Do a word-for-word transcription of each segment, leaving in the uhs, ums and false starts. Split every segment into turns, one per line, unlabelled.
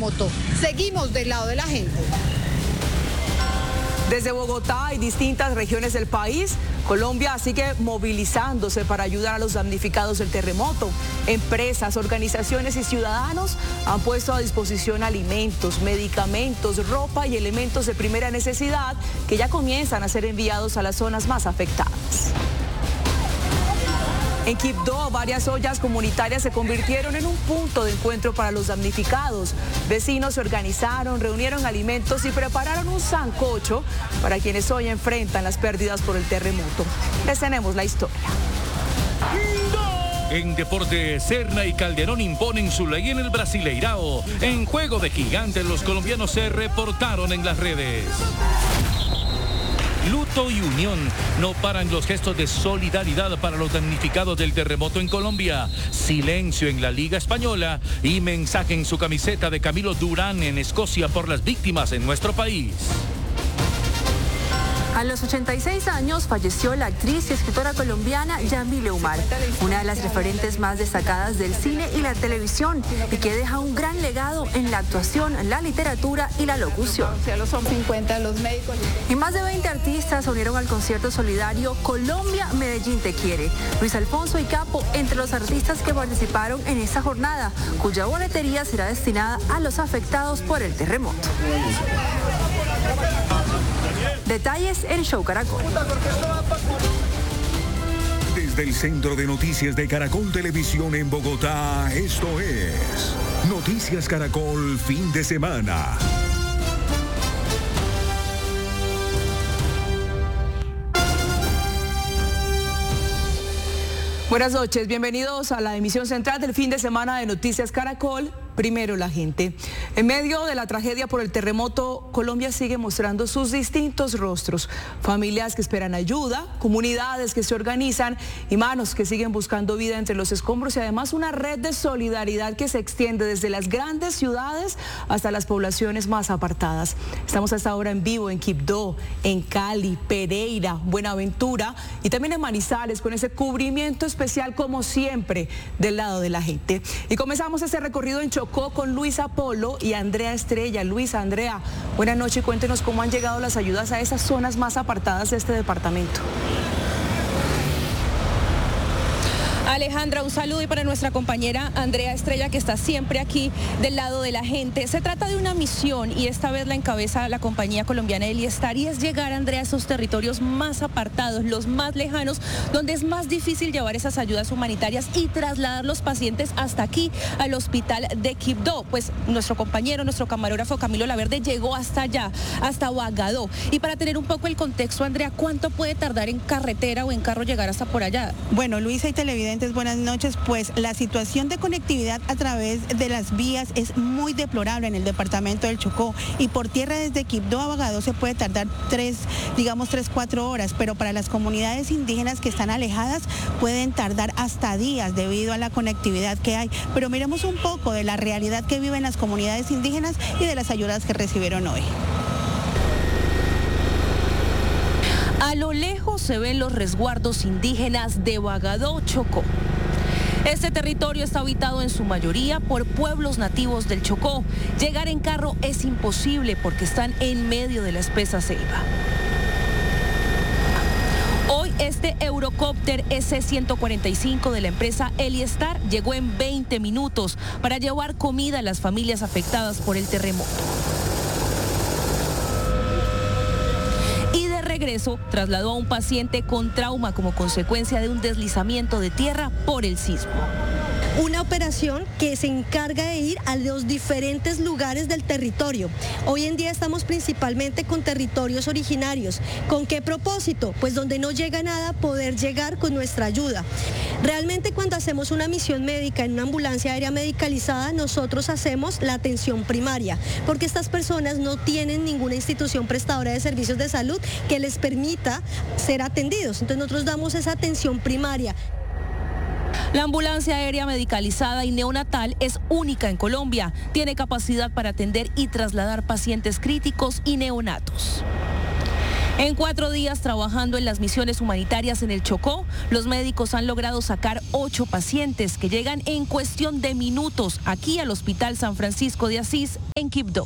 terremoto. Seguimos del lado de la gente.
Desde Bogotá y distintas regiones del país, Colombia sigue movilizándose para ayudar a los damnificados del terremoto. Empresas, organizaciones y ciudadanos han puesto a disposición alimentos, medicamentos, ropa y elementos de primera necesidad que ya comienzan a ser enviados a las zonas más afectadas. En Quibdó, varias ollas comunitarias se convirtieron en un punto de encuentro para los damnificados. Vecinos se organizaron, reunieron alimentos y prepararon un sancocho para quienes hoy enfrentan las pérdidas por el terremoto. Les tenemos la historia.
En deporte, Serna y Calderón imponen su ley en el Brasileirao. En juego de gigantes, los colombianos se reportaron en las redes. Luto y unión. No paran los gestos de solidaridad para los damnificados del terremoto en Colombia. Silencio en la Liga Española y mensaje en su camiseta de Camilo Durán en Escocia por las víctimas en nuestro país.
A los ochenta y seis años falleció la actriz y escritora colombiana Yamile Umar, una de las referentes más destacadas del cine y la televisión, y que deja un gran legado en la actuación, la literatura y la locución.
Son cincuenta los médicos.
Y más de veinte artistas se unieron al concierto solidario Colombia Medellín Te Quiere. Luis Alfonso y Capo entre los artistas que participaron en esta jornada, cuya boletería será destinada a los afectados por el terremoto. Detalles en Show Caracol.
Desde el Centro de Noticias de Caracol Televisión en Bogotá, esto es Noticias Caracol Fin de Semana.
Buenas noches, bienvenidos a la emisión central del fin de semana de Noticias Caracol. Primero la gente. En medio de la tragedia por el terremoto, Colombia sigue mostrando sus distintos rostros. Familias que esperan ayuda, comunidades que se organizan y manos que siguen buscando vida entre los escombros y además una red de solidaridad que se extiende desde las grandes ciudades hasta las poblaciones más apartadas. Estamos hasta ahora en vivo en Quibdó, en Cali, Pereira, Buenaventura y también en Manizales con ese cubrimiento especial como siempre del lado de la gente. Y comenzamos ese recorrido en Chocó con Luisa Polo y Andrea Estrella. Luisa, Andrea, buenas noches y cuéntenos cómo han llegado las ayudas a esas zonas más apartadas de este departamento.
Alejandra, un saludo y para nuestra compañera Andrea Estrella, que está siempre aquí del lado de la gente. Se trata de una misión y esta vez la encabeza la compañía colombiana Eliestar y es llegar, Andrea, a esos territorios más apartados, los más lejanos, donde es más difícil llevar esas ayudas humanitarias y trasladar los pacientes hasta aquí, al hospital de Quibdó. Pues nuestro compañero, nuestro camarógrafo Camilo Laverde llegó hasta allá, hasta Bogadó. Y para tener un poco el contexto, Andrea, ¿cuánto puede tardar en carretera o en carro llegar hasta por allá?
Bueno, Luisa y televidentes, buenas noches. Pues la situación de conectividad a través de las vías es muy deplorable en el departamento del Chocó y por tierra desde Quibdó a Bogadó se puede tardar tres, digamos tres, cuatro horas, pero para las comunidades indígenas que están alejadas pueden tardar hasta días debido a la conectividad que hay. Pero miremos un poco de la realidad que viven las comunidades indígenas y de las ayudas que recibieron hoy.
A lo lejos se ven los resguardos indígenas de Bogadó, Chocó. Este territorio está habitado en su mayoría por pueblos nativos del Chocó. Llegar en carro es imposible porque están en medio de la espesa selva. Hoy este Eurocopter ese ciento cuarenta y cinco de la empresa Eliestar llegó en veinte minutos para llevar comida a las familias afectadas por el terremoto. Regreso, trasladó a un paciente con trauma como consecuencia de un deslizamiento de tierra por el sismo.
Una operación que se encarga de ir a los diferentes lugares del territorio. Hoy en día estamos principalmente con territorios originarios. ¿Con qué propósito? Pues donde no llega nada, poder llegar con nuestra ayuda. Realmente cuando hacemos una misión médica en una ambulancia aérea medicalizada, nosotros hacemos la atención primaria, porque estas personas no tienen ninguna institución prestadora de servicios de salud que les permita ser atendidos. Entonces nosotros damos esa atención primaria.
La ambulancia aérea medicalizada y neonatal es única en Colombia. Tiene capacidad para atender y trasladar pacientes críticos y neonatos. En cuatro días trabajando en las misiones humanitarias en el Chocó, los médicos han logrado sacar ocho pacientes que llegan en cuestión de minutos aquí al Hospital San Francisco de Asís en Quibdó.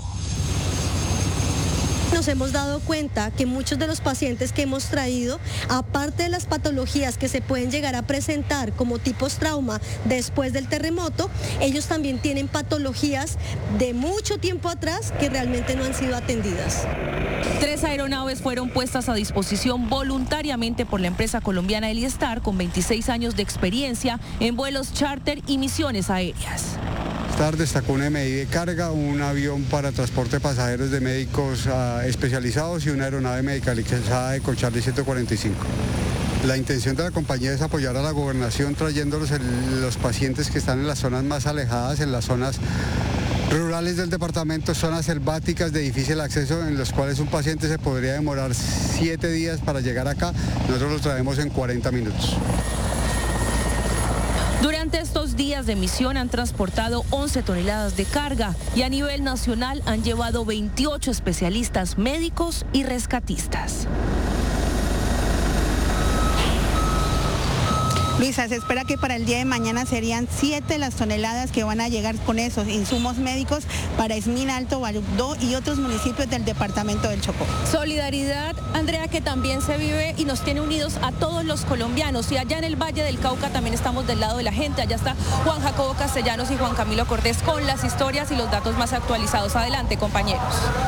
Nos hemos dado cuenta que muchos de los pacientes que hemos traído, aparte de las patologías que se pueden llegar a presentar como tipos trauma después del terremoto, ellos también tienen patologías de mucho tiempo atrás que realmente no han sido atendidas.
Tres aeronaves fueron puestas a disposición voluntariamente por la empresa colombiana Eliestar, con veintiséis años de experiencia en vuelos charter y misiones aéreas.
Destacó una M I de carga, un avión para transporte de pasajeros de médicos uh, especializados y una aeronave medicalizada de Concharlie ciento cuarenta y cinco. La intención de la compañía es apoyar a la gobernación trayéndolos el, los pacientes que están en las zonas más alejadas, en las zonas rurales del departamento, zonas selváticas de difícil acceso, en los cuales un paciente se podría demorar siete días para llegar acá. Nosotros los traemos en cuarenta minutos.
Durante estos días de misión han transportado once toneladas de carga y a nivel nacional han llevado veintiocho especialistas médicos y rescatistas.
Luisa, se espera que para el día de mañana serían siete las toneladas que van a llegar con esos insumos médicos para Esmina, Alto Baludó y otros municipios del departamento del Chocó.
Solidaridad, Andrea, que también se vive y nos tiene unidos a todos los colombianos. Y allá en el Valle del Cauca también estamos del lado de la gente. Allá está Juan Jacobo Castellanos y Juan Camilo Cortés con las historias y los datos más actualizados. Adelante, compañeros.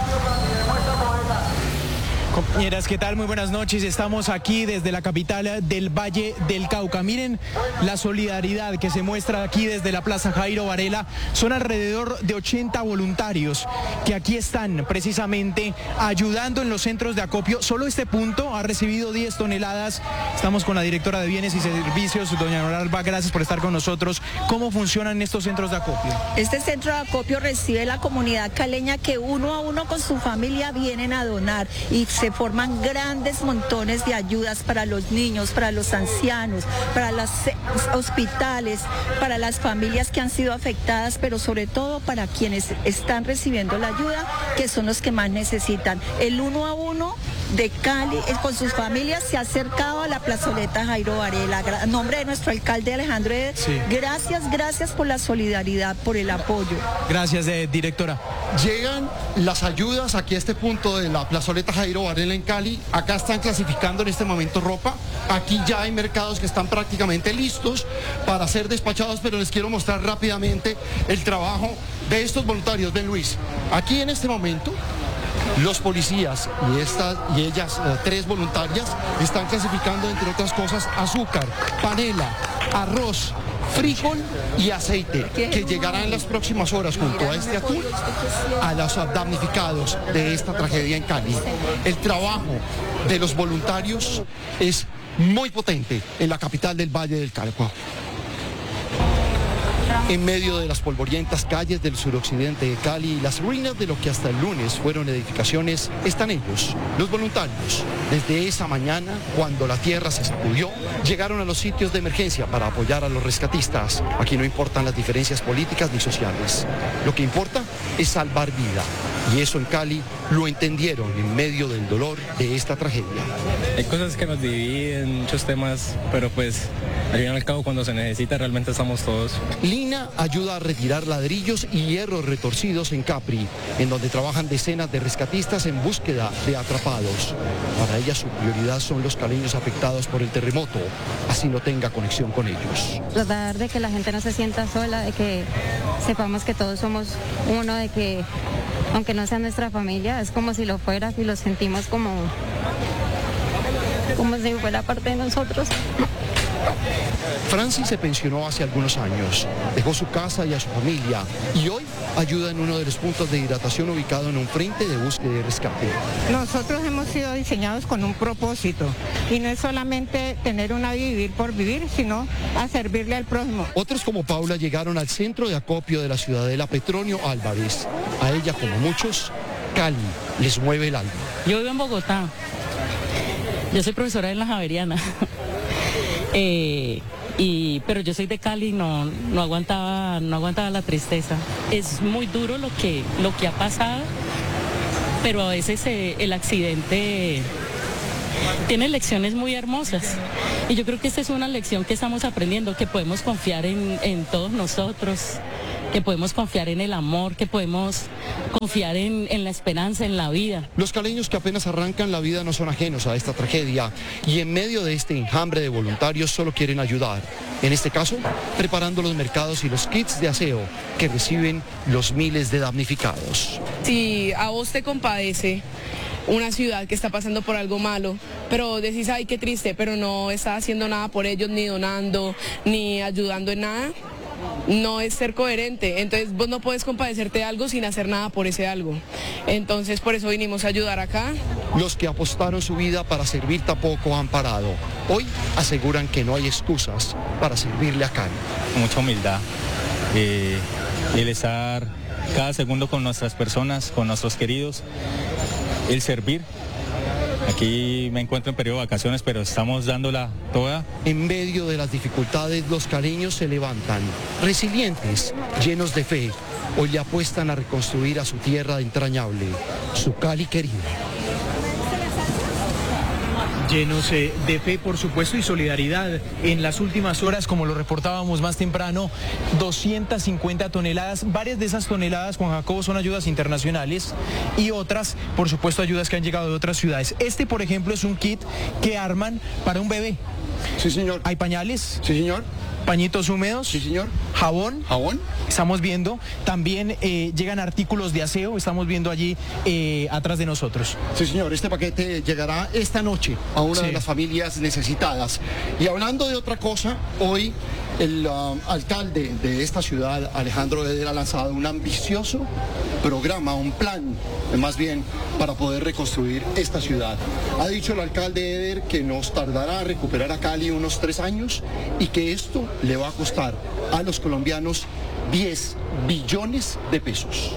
Compañeras, ¿qué tal? Muy buenas noches. Estamos aquí desde la capital del Valle del Cauca. Miren la solidaridad que se muestra aquí desde la Plaza Jairo Varela. Son alrededor de ochenta voluntarios que aquí están precisamente ayudando en los centros de acopio. Solo este punto ha recibido diez toneladas. Estamos con la directora de Bienes y Servicios, doña Nora Alba. Gracias por estar con nosotros. ¿Cómo funcionan estos centros de acopio?
Este centro de acopio recibe la comunidad caleña que uno a uno con su familia vienen a donar y se forman grandes montones de ayudas para los niños, para los ancianos, para los hospitales, para las familias que han sido afectadas, pero sobre todo para quienes están recibiendo la ayuda, que son los que más necesitan. El uno a uno de Cali con sus familias se ha acercado a la plazoleta Jairo Varela. A nombre de nuestro alcalde Alejandro Eder, sí. gracias, gracias por la solidaridad, por el apoyo.
Gracias, eh, directora.
Llegan las ayudas aquí a este punto de la plazoleta Jairo Varela en Cali. Acá están clasificando en este momento ropa. Aquí ya hay mercados que están prácticamente listos para ser despachados, pero les quiero mostrar rápidamente el trabajo de estos voluntarios. Ven, Luis, aquí en este momento los policías y estas y ellas, eh, tres voluntarias, están clasificando, entre otras cosas, azúcar, panela, arroz, frijol y aceite, que llegará en las próximas horas junto a este atún a los damnificados de esta tragedia en Cali. El trabajo de los voluntarios es muy potente en la capital del Valle del Cauca. En medio de las polvorientas calles del suroccidente de Cali y las ruinas de lo que hasta el lunes fueron edificaciones, están ellos, los voluntarios. Desde esa mañana, cuando la tierra se sacudió, llegaron a los sitios de emergencia para apoyar a los rescatistas. Aquí no importan las diferencias políticas ni sociales. Lo que importa es salvar vida. Y eso en Cali lo entendieron en medio del dolor de esta tragedia.
Hay cosas que nos dividen, muchos temas, pero pues al fin y al cabo cuando se necesita realmente estamos todos.
Lina ayuda a retirar ladrillos y hierros retorcidos en Capri, en donde trabajan decenas de rescatistas en búsqueda de atrapados. Para ella su prioridad son los caleños afectados por el terremoto, así no tenga conexión con ellos.
Tratar de que la gente no se sienta sola, de que sepamos que todos somos uno, de que aunque no sea nuestra familia, es como si lo fuera y lo sentimos como, como si fuera parte de nosotros.
Francis se pensionó hace algunos años, dejó su casa y a su familia y hoy ayuda en uno de los puntos de hidratación ubicado en un frente de búsqueda y rescate.
Nosotros hemos sido diseñados con un propósito y no es solamente tener una vida y vivir por vivir, sino a servirle al prójimo.
Otros como Paula llegaron al centro de acopio de la ciudadela Petronio Álvarez. A ella, como muchos, Cali les mueve el alma.
Yo vivo en Bogotá, yo soy profesora en la Javeriana. Eh, y, pero yo soy de Cali, no, no aguantaba, no aguantaba la tristeza. Es muy duro lo que, lo que ha pasado, pero a veces eh, el accidente tiene lecciones muy hermosas. Y yo creo que esta es una lección que estamos aprendiendo, que podemos confiar en, en todos nosotros, que podemos confiar en el amor, que podemos confiar en, en la esperanza, en la vida.
Los caleños que apenas arrancan la vida no son ajenos a esta tragedia y en medio de este enjambre de voluntarios solo quieren ayudar. En este caso, preparando los mercados y los kits de aseo que reciben los miles de damnificados.
Si a vos te compadece una ciudad que está pasando por algo malo, pero decís, ay, qué triste, pero no está haciendo nada por ellos, ni donando, ni ayudando en nada, no es ser coherente. Entonces vos no puedes compadecerte de algo sin hacer nada por ese algo. Entonces por eso vinimos a ayudar acá.
Los que apostaron su vida para servir tampoco han parado. Hoy aseguran que no hay excusas para servirle a Cali.
Mucha humildad, eh, el estar cada segundo con nuestras personas, con nuestros queridos, el servir. Aquí me encuentro en periodo de vacaciones, pero estamos dándola toda.
En medio de las dificultades, los caleños se levantan, resilientes, llenos de fe. Hoy le apuestan a reconstruir a su tierra entrañable, su Cali querida.
Llenos eh, de fe, por supuesto, y solidaridad. En las últimas horas, como lo reportábamos más temprano, doscientas cincuenta toneladas. Varias de esas toneladas, Juan Jacobo, son ayudas internacionales y otras, por supuesto, ayudas que han llegado de otras ciudades. Este, por ejemplo, es un kit que arman para un bebé.
Sí, señor.
¿Hay pañales?
Sí, señor.
Pañitos húmedos.
Sí, señor.
Jabón.
Jabón.
Estamos viendo. También eh, llegan artículos de aseo. Estamos viendo allí eh, atrás de nosotros.
Sí, señor. Este paquete llegará esta noche a una
Sí.
de las familias necesitadas. Y hablando de otra cosa, hoy el uh, alcalde de esta ciudad, Alejandro Eder, ha lanzado un ambicioso programa, un plan, eh, más bien, para poder reconstruir esta ciudad. Ha dicho el alcalde Eder que nos tardará recuperar a Cali unos tres años y que esto le va a costar a los colombianos diez billones de pesos.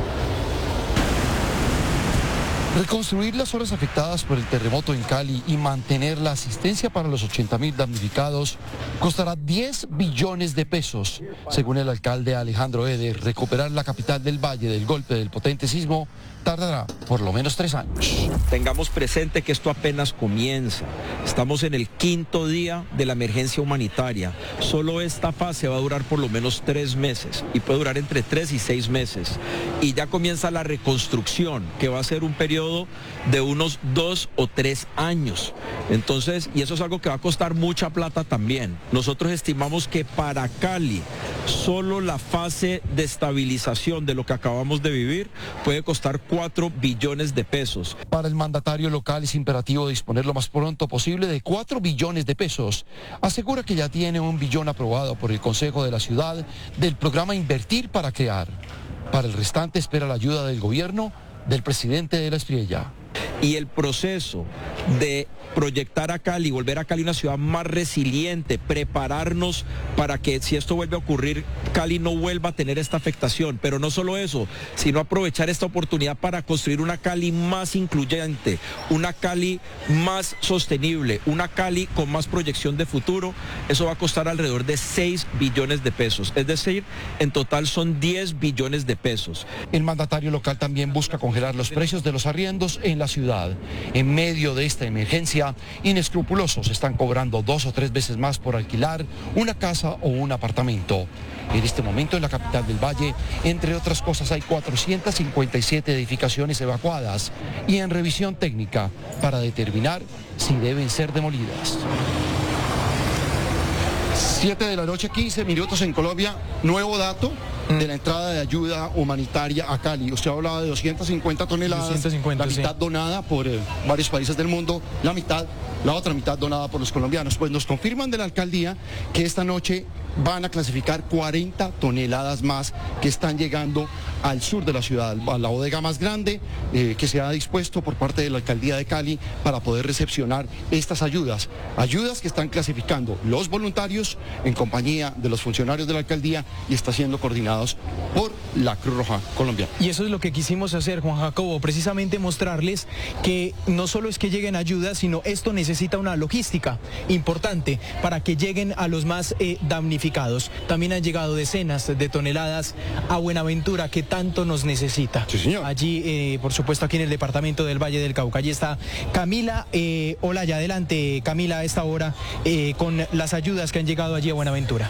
Reconstruir las zonas afectadas por el terremoto en Cali y mantener la asistencia para los ochenta mil damnificados costará diez billones de pesos. Según el alcalde Alejandro Eder, recuperar la capital del Valle del golpe del potente sismo tardará por lo menos tres años.
Tengamos presente que esto apenas comienza. Estamos en el quinto día de la emergencia humanitaria. Solo esta fase va a durar por lo menos tres meses y puede durar entre tres y seis meses. Y ya comienza la reconstrucción, que va a ser un periodo de unos dos o tres años. Entonces, y eso es algo que va a costar mucha plata también. Nosotros estimamos que para Cali, solo la fase de estabilización de lo que acabamos de vivir puede costar cuatro billones de pesos.
Para el mandatario local es imperativo disponer lo más pronto posible de cuatro billones de pesos. Asegura que ya tiene un billón aprobado por el Consejo de la Ciudad del programa Invertir para Crear. Para el restante espera la ayuda del gobierno del presidente de la Espriella.
Y el proceso de proyectar a Cali, volver a Cali una ciudad más resiliente, prepararnos para que si esto vuelve a ocurrir, Cali no vuelva a tener esta afectación. Pero no solo eso, sino aprovechar esta oportunidad para construir una Cali más incluyente, una Cali más sostenible, una Cali con más proyección de futuro. Eso va a costar alrededor de seis billones de pesos. Es decir, en total son diez billones de pesos.
El mandatario local también busca congelar los precios de los arriendos en la ciudad. En medio de esta emergencia, inescrupulosos están cobrando dos o tres veces más por alquilar una casa o un apartamento. En este momento en la capital del Valle, entre otras cosas, hay cuatrocientas cincuenta y siete edificaciones evacuadas y en revisión técnica para determinar si deben ser demolidas. siete de la noche, quince minutos en Colombia. Nuevo dato de la entrada de ayuda humanitaria a Cali. Usted hablaba de doscientas cincuenta toneladas,
doscientas cincuenta,
la mitad
sí.
donada por eh, varios países del mundo, la mitad, la otra mitad donada por los colombianos. Pues nos confirman de la alcaldía que esta noche van a clasificar cuarenta toneladas más que están llegando al sur de la ciudad, a la bodega más grande eh, que se ha dispuesto por parte de la alcaldía de Cali para poder recepcionar estas ayudas. Ayudas que están clasificando los voluntarios en compañía de los funcionarios de la alcaldía y está siendo coordinados por la Cruz Roja colombiana.
Y eso es lo que quisimos hacer, Juan Jacobo, precisamente mostrarles que no solo es que lleguen ayudas, sino esto necesita una logística importante para que lleguen a los más eh, damnificados. También han llegado decenas de toneladas a Buenaventura, que tanto nos necesita.
Sí, señor.
Allí, eh, por supuesto, aquí en el departamento del Valle del Cauca. Allí está Camila eh, Olaya. Adelante, Camila, a esta hora eh, con las ayudas que han llegado allí a Buenaventura.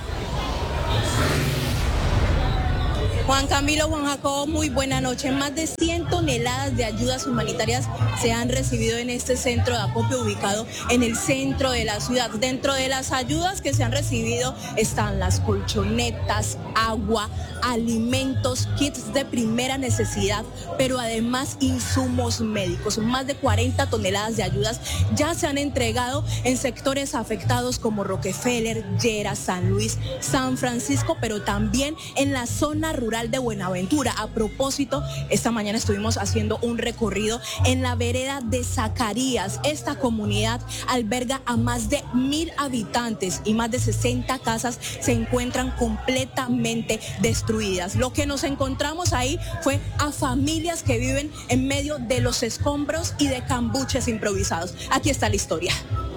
Juan Camilo, Juan Jacobo, muy buena noche. Más de cien toneladas de ayudas humanitarias se han recibido en este centro de acopio ubicado en el centro de la ciudad. Dentro de las ayudas que se han recibido están las colchonetas, agua, alimentos, kits de primera necesidad, pero además insumos médicos. Más de cuarenta toneladas de ayudas ya se han entregado en sectores afectados como Rockefeller, Llera, San Luis, San Francisco, pero también en la zona rural de Buenaventura. A propósito, esta mañana estuvimos haciendo un recorrido en la vereda de Zacarías. Esta comunidad alberga a más de mil habitantes y más de sesenta casas se encuentran completamente destruidas. Lo que nos encontramos ahí fue a familias que viven en medio de los escombros y de cambuches improvisados. Aquí está la historia.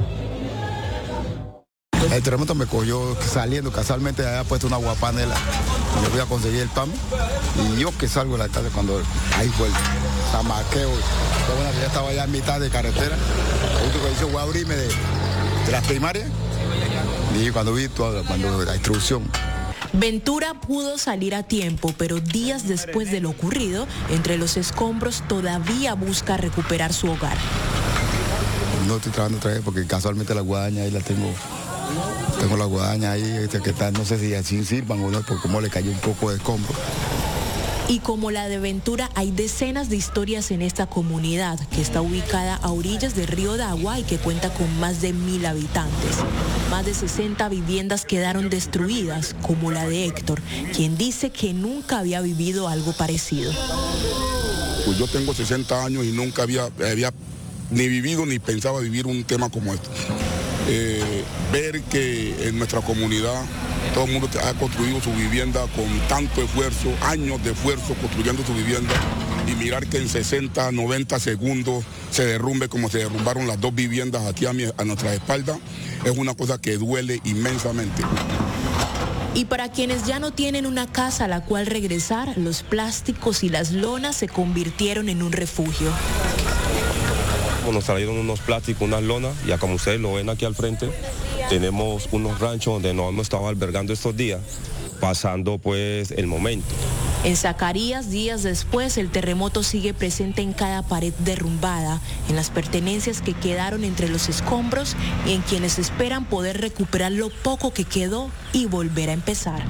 El terremoto me cogió saliendo, casualmente había puesto una guapanela. Yo voy a conseguir el pan y yo que salgo de la casa cuando ahí fue el zamaqueo. Bueno, ya estaba ya en mitad de carretera. Lo único que hice fue abrirme de, de las primarias y cuando vi toda cuando la instrucción.
Ventura pudo salir a tiempo, pero días después de lo ocurrido, entre los escombros todavía busca recuperar su hogar.
No estoy trabajando otra vez porque casualmente la guadaña ahí la tengo. Tengo la guadaña ahí, que está, no sé si así sirvan o no, porque como le cayó un poco de escombro.
Y como la de Ventura, hay decenas de historias en esta comunidad, que está ubicada a orillas del río Dagua y que cuenta con más de mil habitantes. Más de sesenta viviendas quedaron destruidas, como la de Héctor, quien dice que nunca había vivido algo parecido.
Pues yo tengo sesenta años y nunca había, había ni vivido ni pensaba vivir un tema como este. Eh, ver que en nuestra comunidad todo el mundo ha construido su vivienda con tanto esfuerzo, años de esfuerzo construyendo su vivienda, y mirar que en sesenta, noventa segundos se derrumbe como se derrumbaron las dos viviendas aquí a, mi, a nuestra espalda, es una cosa que duele inmensamente.
Y para quienes ya no tienen una casa a la cual regresar, los plásticos y las lonas se convirtieron en un refugio.
Nos trajeron unos plásticos, unas lonas, ya como ustedes lo ven aquí al frente, tenemos unos ranchos donde nos hemos estado albergando estos días, pasando pues el momento.
En Zacarías, días después, el terremoto sigue presente en cada pared derrumbada, en las pertenencias que quedaron entre los escombros y en quienes esperan poder recuperar lo poco que quedó y volver a empezar.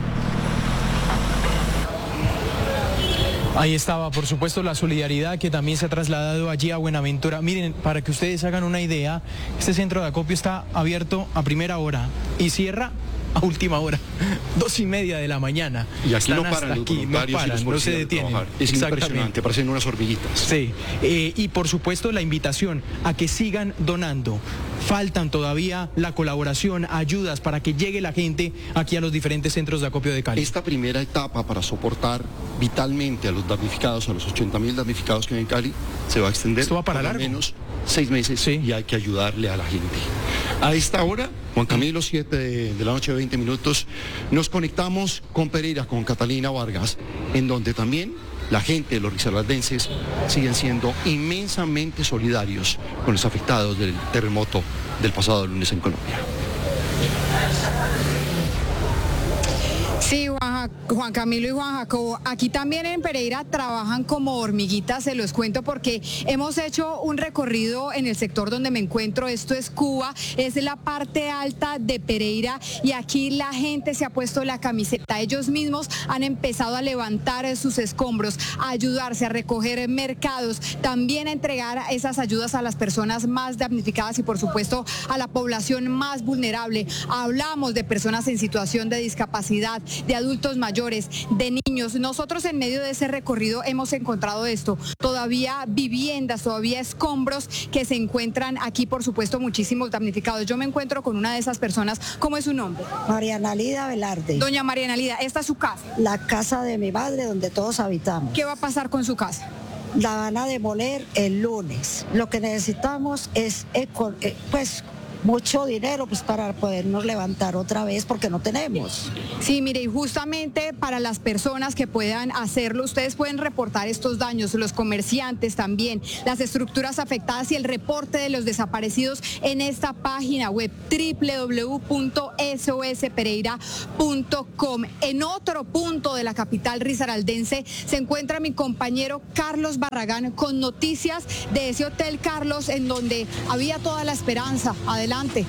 Ahí estaba, por supuesto, la solidaridad que también se ha trasladado allí a Buenaventura. Miren, para que ustedes hagan una idea, este centro de acopio está abierto a primera hora y cierra a última hora, dos y media de la mañana.
Y aquí
Están
no paran los
aquí,
voluntarios,
no paran,
y los
no se detienen.
Es impresionante, parecen unas hormiguitas.
Sí, eh, y por supuesto la invitación a que sigan donando. Faltan todavía la colaboración, ayudas para que llegue la gente aquí a los diferentes centros de acopio de Cali.
Esta primera etapa para soportar vitalmente a los damnificados, a los ochenta mil damnificados que hay en Cali, se va a extender.
Esto va para
por
largo.
Al menos seis meses, sí. Y hay que ayudarle a la gente. A esta hora, Juan Camilo, siete de, de la noche, veinte minutos, nos conectamos con Pereira, con Catalina Vargas, en donde también la gente de los risaraldenses siguen siendo inmensamente solidarios con los afectados del terremoto del pasado lunes en Colombia.
Sí, Juan, Juan Camilo y Juan Jacobo, aquí también en Pereira trabajan como hormiguitas, se los cuento porque hemos hecho un recorrido en el sector donde me encuentro. Esto es Cuba, es la parte alta de Pereira y aquí la gente se ha puesto la camiseta. Ellos mismos han empezado a levantar sus escombros, a ayudarse a recoger mercados, también a entregar esas ayudas a las personas más damnificadas y por supuesto a la población más vulnerable. Hablamos de personas en situación de discapacidad, de adultos mayores, de niños. Nosotros en medio de ese recorrido hemos encontrado esto, todavía viviendas, todavía escombros que se encuentran aquí, por supuesto, muchísimos damnificados. Yo me encuentro con una de esas personas. ¿Cómo es su nombre?
Mariana Lida Velarde.
Doña Mariana Lida, ¿esta es su casa?
La casa de mi madre donde todos habitamos.
¿Qué va a pasar con su casa?
La van a demoler el lunes. Lo que necesitamos es, pues, mucho dinero pues para podernos levantar otra vez porque no tenemos.
Sí, mire, y justamente para las personas que puedan hacerlo, ustedes pueden reportar estos daños, los comerciantes también, las estructuras afectadas y el reporte de los desaparecidos en esta página web doble u doble u doble u punto s o s pereira punto com. En otro punto de la capital risaraldense se encuentra mi compañero Carlos Barragán con noticias de ese hotel, Carlos, en donde había toda la esperanza. Adelante.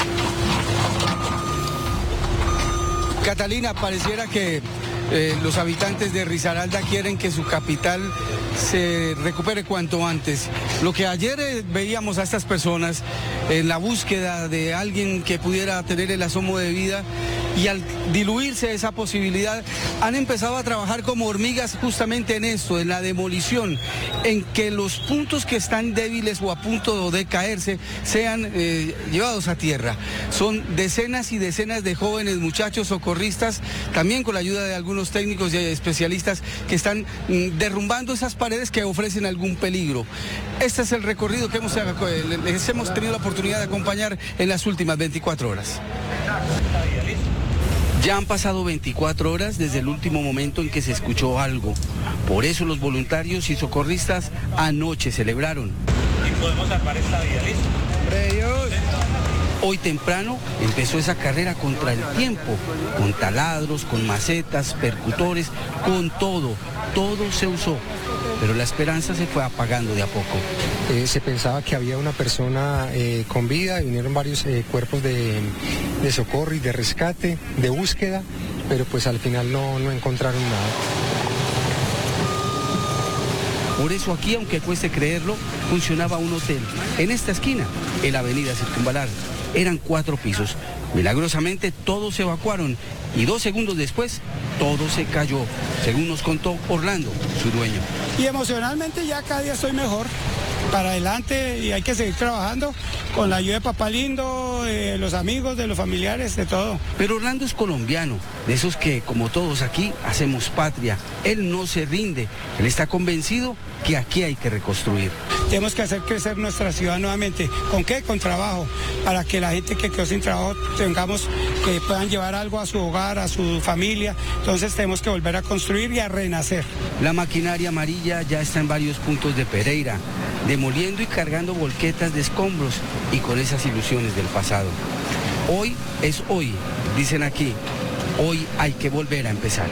Catalina, pareciera que eh, los habitantes de Risaralda quieren que su capital se recupere cuanto antes. Lo que ayer eh, veíamos a estas personas en la búsqueda de alguien que pudiera tener el asomo de vida, y al diluirse esa posibilidad han empezado a trabajar como hormigas justamente en esto, en la demolición, en que los puntos que están débiles o a punto de caerse sean eh, llevados a tierra. Son decenas y decenas de jóvenes muchachos socorristas, también con la ayuda de algunos técnicos y especialistas que están mm, derrumbando esas paredes que ofrecen algún peligro. Este es el recorrido que hemos, les hemos tenido la oportunidad de acompañar en las últimas veinticuatro horas. Ya han pasado veinticuatro horas desde el último momento en que se escuchó algo. Por eso los voluntarios y socorristas anoche celebraron. Y podemos salvar esta vida, ¿listo? Hoy temprano empezó esa carrera contra el tiempo, con taladros, con macetas, percutores, con todo. Todo se usó, pero la esperanza se fue apagando de a poco.
Eh, se pensaba que había una persona eh, con vida, y vinieron varios eh, cuerpos de, de socorro y de rescate, de búsqueda, pero pues al final no, no encontraron nada.
Por eso aquí, aunque cueste creerlo, funcionaba un hotel. En esta esquina, en la avenida Circunvalar, eran cuatro pisos. Milagrosamente todos se evacuaron y dos segundos después todo se cayó, según nos contó Orlando, su dueño.
Y emocionalmente ya cada día estoy mejor, para adelante, y hay que seguir trabajando con la ayuda de Papá Lindo, de los amigos, de los familiares, de todo.
Pero Orlando es colombiano, de esos que, como todos aquí, hacemos patria. Él no se rinde, él está convencido que aquí hay que reconstruir.
Tenemos que hacer crecer nuestra ciudad nuevamente. ¿Con qué? Con trabajo, para que la gente que quedó sin trabajo tengamos, que puedan llevar algo a su hogar, a su familia. Entonces tenemos que volver a construir y a renacer.
La maquinaria amarilla ya está en varios puntos de Pereira, demoliendo y cargando volquetas de escombros y con esas ilusiones del pasado. Hoy es hoy, dicen aquí, hoy hay que volver a empezar.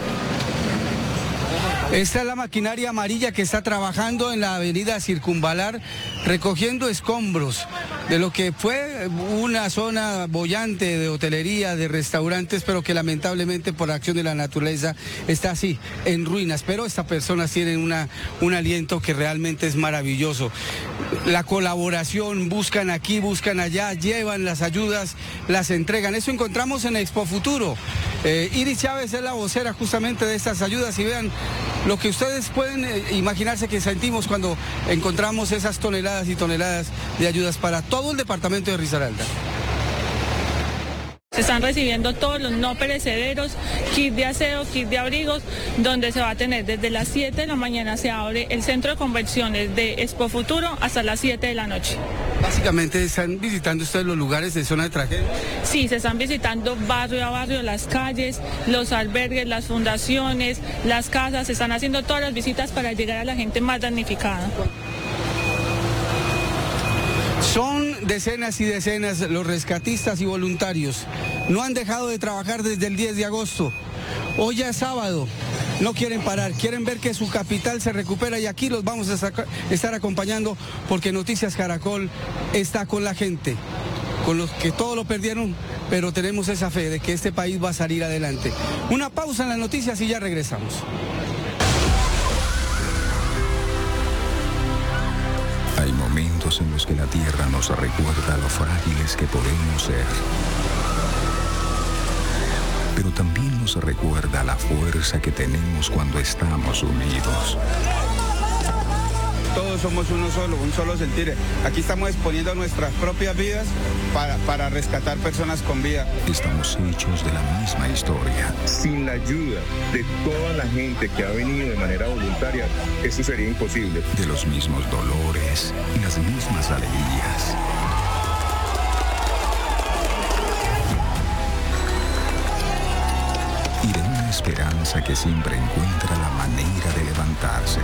Esta es la maquinaria amarilla que está trabajando en la avenida Circunvalar, recogiendo escombros de lo que fue una zona boyante de hotelería, de restaurantes, pero que lamentablemente por acción de la naturaleza está así, en ruinas. Pero estas personas tienen una, un aliento que realmente es maravilloso. La colaboración, buscan aquí, buscan allá, llevan las ayudas, las entregan. Eso encontramos en Expo Futuro. Eh, Iris Chávez es la vocera justamente de estas ayudas, y vean lo que ustedes pueden eh, imaginarse que sentimos cuando encontramos esas toneladas y toneladas de ayudas para todo el departamento de Risaralda.
Se están recibiendo todos los no perecederos, kit de aseo, kit de abrigos, donde se va a tener desde las siete de la mañana se abre el centro de convenciones de Expo Futuro hasta las siete de la noche.
Básicamente, ¿están visitando ustedes los lugares de zona de tragedia?
Sí, se están visitando barrio a barrio, las calles, los albergues, las fundaciones, las casas, se están haciendo todas las visitas para llegar a la gente más damnificada.
Son decenas y decenas los rescatistas y voluntarios. No han dejado de trabajar desde el diez de agosto. Hoy ya es sábado. No quieren parar, quieren ver que su capital se recupera, y aquí los vamos a sacar, estar acompañando, porque Noticias Caracol está con la gente, con los que todo lo perdieron, pero tenemos esa fe de que este país va a salir adelante. Una pausa en las noticias y ya regresamos.
Hay momentos en los que la tierra nos recuerda lo frágiles que podemos ser, pero también nos recuerda la fuerza que tenemos cuando estamos unidos.
Todos somos uno solo, un solo sentir. Aquí estamos exponiendo nuestras propias vidas para, para rescatar personas con vida.
Estamos hechos de la misma historia.
Sin la ayuda de toda la gente que ha venido de manera voluntaria, esto sería imposible.
De los mismos dolores y las mismas alegrías. esperanza que siempre encuentra la manera de levantarse.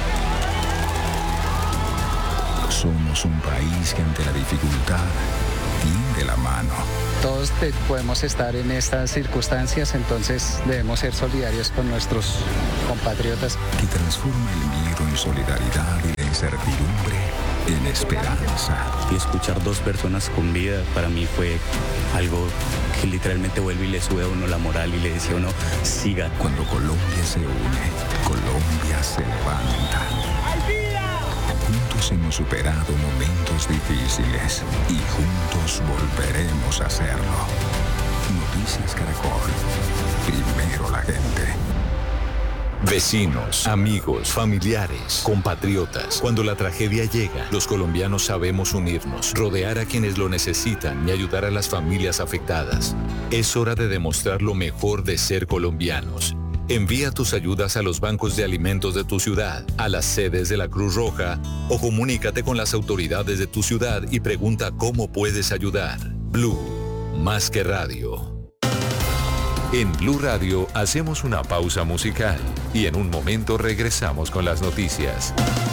Somos un país que ante la dificultad tiende la mano.
Todos te, podemos estar en estas circunstancias, entonces debemos ser solidarios con nuestros compatriotas.
Que transforma el miedo en solidaridad y la incertidumbre en esperanza.
Y escuchar dos personas con vida para mí fue algo que literalmente vuelve y le sube a uno la moral y le dice a uno, siga.
Cuando Colombia se une, Colombia se levanta. Juntos hemos superado momentos difíciles y juntos volveremos a hacerlo. Noticias Caracol. Primero la gente.
Vecinos, amigos, familiares, compatriotas. Cuando la tragedia llega, los colombianos sabemos unirnos, rodear a quienes lo necesitan y ayudar a las familias afectadas. Es hora de demostrar lo mejor de ser colombianos. Envía tus ayudas a los bancos de alimentos de tu ciudad, a las sedes de la Cruz Roja o comunícate con las autoridades de tu ciudad y pregunta cómo puedes ayudar. Blue, más que radio.
En Blue Radio hacemos una pausa musical y en un momento regresamos con las noticias.